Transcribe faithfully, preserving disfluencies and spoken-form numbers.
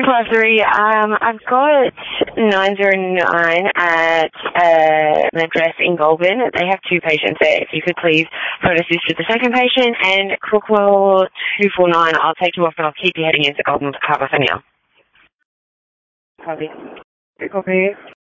two five three, um, I've got nine zero nine at uh, an address in Goulburn. They have two patients there. If you could please phone assist with the second patient, and Crookwell two four nine, I'll take you off and I'll keep you heading into Goulburn Harbour for now. Copy. Copy.